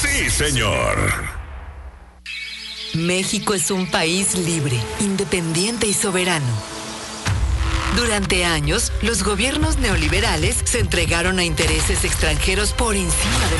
Sí, señor. México es un país libre, independiente y soberano. Durante años, los gobiernos neoliberales se entregaron a intereses extranjeros por encima de